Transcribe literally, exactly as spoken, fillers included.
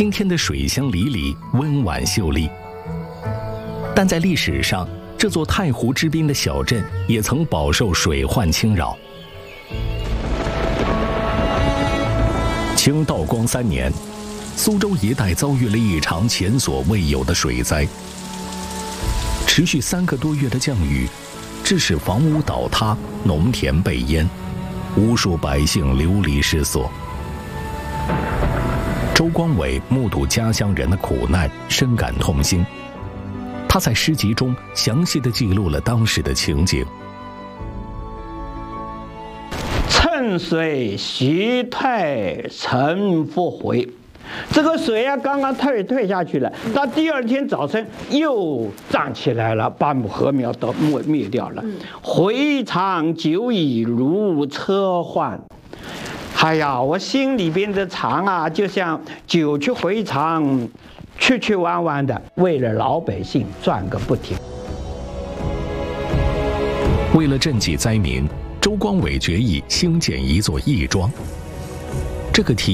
今天的水乡里里温婉秀丽，但在历史上，这座太湖之滨的小镇也曾饱受水患侵扰。清道光三年，苏州一带遭遇了一场前所未有的水灾，持续三个多月的降雨，致使房屋倒塌、农田被淹，无数百姓流离失所。周光伟目睹家乡人的苦难，深感痛心。他在诗集中详细地记录了当时的情景。 趁水徐退晨复回，这个水啊刚刚退退下去了，到第二天早晨又涨起来了，把禾苗都灭灭掉了。回肠久已如车换。哎呀，我心里边的肠啊，就像久去回肠，曲曲弯弯的，为了老百姓转个不停。 为了赈济灾民，周光伟决议兴建一座义庄。这个提